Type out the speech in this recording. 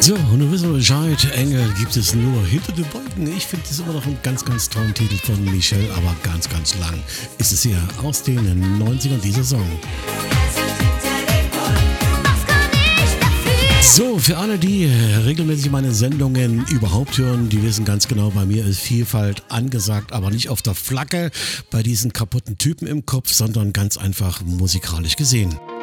So, und du wissen Bescheid, Engel gibt es nur hinter den Wolken. Ich finde das immer noch einen ganz, ganz tollen Titel von Michelle, aber ganz, ganz lang ist es hier aus den 90ern, dieser Song. So, für alle, die regelmäßig meine Sendungen überhaupt hören, die wissen ganz genau, bei mir ist Vielfalt angesagt, aber nicht auf der Flagge bei diesen kaputten Typen im Kopf, sondern ganz einfach musikalisch gesehen.